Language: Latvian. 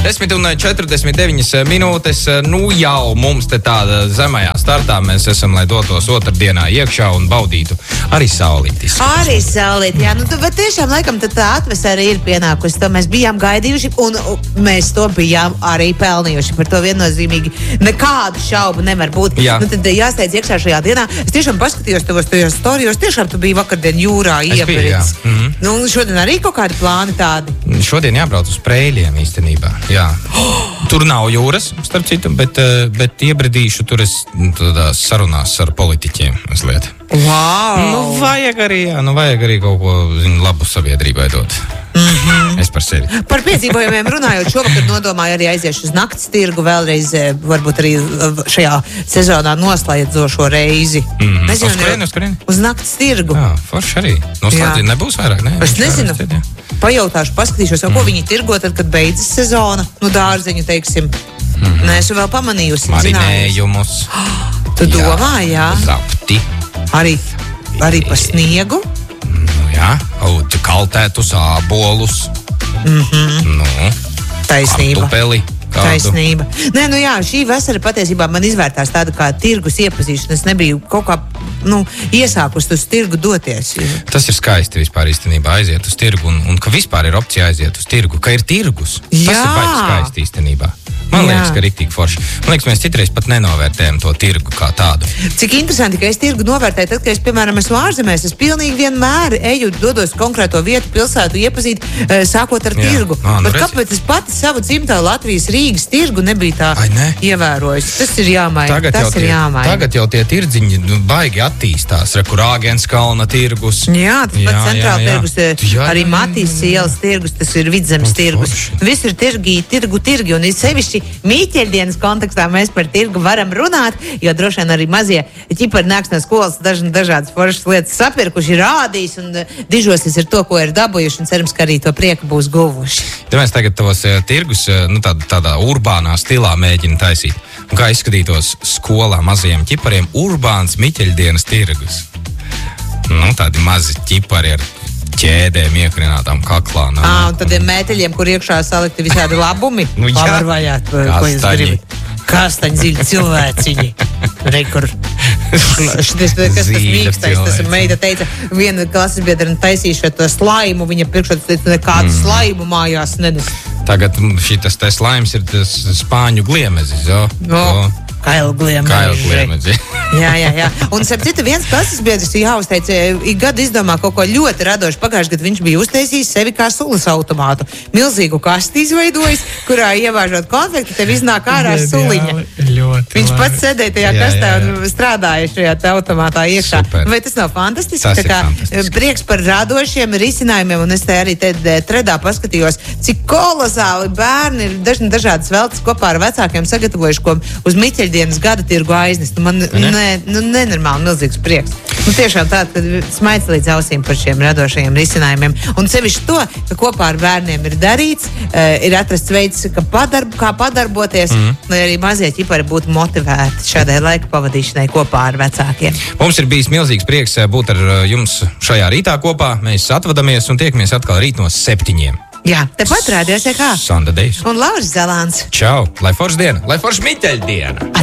10:49 minūtes. Nu jau mums te tāda zemajā startā mēs esam, lai dotos otrdienā iekšā un baudītu arī saulīti. Arī saulīti, jā. Nu, bet tiešām laikam tad tā atvesara ir pienākusi. To mēs bijām gaidījuši un mēs to bijām arī pelnījuši. Par to viennozīmīgi nekādu šaubu nevar būt. Jā. Nu, tad jāsteidz iekšā šajā dienā. Es tiešām paskatījos tavos tajos storijos. Tiešām tu biji vakardien jūrā iebrīdis. Nu, šodien arī kaut kādi plāni tādi? Šodien jābrauc uz Prēļiem īstenībā, jā. Tur nav jūras, starp citu, bet iebredīšu tur es tādās sarunās ar politiķiem mazliet. Wow! Nu, vajag arī kaut ko, labu sabiedrībai dot. Es par sevi. Par piedzīvojumiem runājot, šovakar nodomāju arī aiziešu uz nakts tirgu vēlreiz, varbūt arī šajā sezonā noslēdzošo reizi. Uz kurieni? Uz nakts tirgu. Jā, forši arī. Noslēdzi nebūs vairāk, ne? Es nezinu. Pajautāšu, paskatīšos, ko viņi tirgo tad, kad beidzas sezona. Nu, dārzeņu, teiksim. Neesmu vēl pamanījusi. Marinējumus. Tu domā, jā? Zapti. Arī pa sniegu? Jā, kaltētus ābolus. Taisnība. Kartupeli. Taisnība. Nē, nu jā, šī vasara patiesībā man izvērtās tāda kā tirgus iepazīšana. Es nebiju kaut kā, iesākus uz tirgu doties. Tas ir skaisti vispār īstenībā aiziet uz tirgu un ka vispār ir opcija aiziet uz tirgu, ka ir tirgus. Jā. Tas ir baigi skaisti īstenībā. Man liekas, ka riktīgi forši. Man liekas, mēs citreiz pat nenovērtējam to tirgu kā tādu. Cik interesanti, ka es tirgu novērtēju, tad, kad es, piemēram, esmu ārzemēs, es pilnīgi vienmēr eju, dodos konkrēto vietu, pilsētu iepazīt, sākot ar tirgu. Bet kāpēc es pati savu dzimtā Latvijas Rīgas tirgu nebija tā ievērojusi? Tas ir jāmaina. Tagad jau tie tirdziņi baigi attīstās. Kur Āgenskalna tirgus. Jā, tas pats centrāla tirgus, arī Matīs ielas tirgus, tas ir Vidzemes tirgus. Viss ir tirgi, un ir sevišķi Mīķeļdienas kontekstā mēs par tirgu varam runāt, jo droši vien arī mazie ķipari nāks no skolas dažādas foršas lietas sapirkuši, rādīs un dižosies ar to, ko ir dabūjuši, un cerams, ka arī to prieku būs guvuši. Ja mēs tagad tos tirgus tādā urbānā stilā mēģina taisīt. Un kā izskatītos skolā mazajiem ķipariem urbāns Mīķeļdienas tirgus. Tādi mazi ķipari ar ķēdēm iekrinātām kaklā. Un tādiem mēteļiem, kur iekšā salikti visādi labumi. Pavarvajāt, ko jūs gribat. Kastaņi, ziļi cilvēciņi. Rekur. Kas tas mīkstais, tas meita teica, viena klases biedrena taisīšot to slaimu, viņa priekšot teica, nekādu slaimu mājās nenes. Tagad šitas te slaims ir tas spāņu gliemezis, Kailgliemedzi. Jā. Un, starp citu, viens klases biedrs jāuzteic, ik gadu izdomā kaut ko ļoti radošu. Pagājušajā gadā viņš bija uztaisījis sevi kā sulas automātu. Milzīgu kasti izveidojis, kurā ievāžot konfekti, tev iznāk ārā suliņa. Viņš pats sēdēja tajā kastē un strādāja šajā automātā iekšā. Super. Vai tas nav fantastiski? Tas ir fantastiski. Prieks par radošiem risinājumiem, un es te arī tredā paskatījos, cik kolosāli bērni ir dažādas veltes kopā ar vecākiem sagatavojuši, ko uz Mīķeļdienas gada tirgu aiznest. Man nenormāli milzīgs prieks. Tiešām tā, ka smaids līdz ausīm par šiem radošajiem risinājumiem. Un sevišķi to, ka kopā ar bērniem ir darīts, ir atrasts veids, kā padarboties, lai arī mazie ķipari būtu motivēti šādai laika pavadīšanai kopā ar vecākiem. Mums ir bijis milzīgs prieks būt ar jums šajā rītā kopā. Mēs atvadamies un tiekamies atkal rīt no 7. Jā, tepat rādījos, kā Sanda Dejs un Lauris Zalāns. Čau, lai forša diena, lai forša Mīķeļdiena!